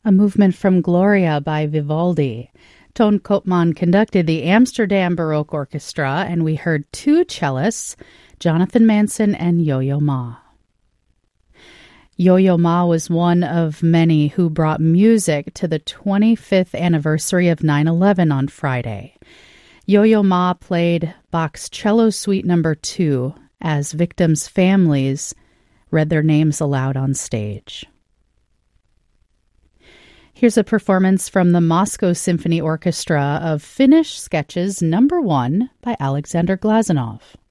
a movement from Gloria by Vivaldi. Toon Koopman conducted the Amsterdam Baroque Orchestra, and we heard two cellists, Jonathan Manson and Yo-Yo Ma. Yo-Yo Ma was one of many who brought music to the 25th anniversary of 9/11 on Friday. Yo-Yo Ma played Bach's Cello Suite No. 2 as victims' families read their names aloud on stage. Here's a performance from the Moscow Symphony Orchestra of Finnish Sketches No. 1 by Alexander Glazunov.